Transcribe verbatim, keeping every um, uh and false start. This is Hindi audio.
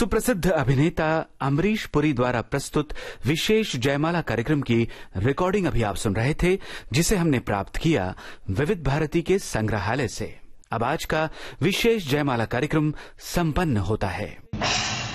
सुप्रसिद्ध अभिनेता अमरीश पुरी द्वारा प्रस्तुत विशेष जयमाला कार्यक्रम की रिकॉर्डिंग अभी आप सुन रहे थे, जिसे हमने प्राप्त किया विविध भारती के संग्रहालय से। अब आज का विशेष जयमाला कार्यक्रम संपन्न होता है।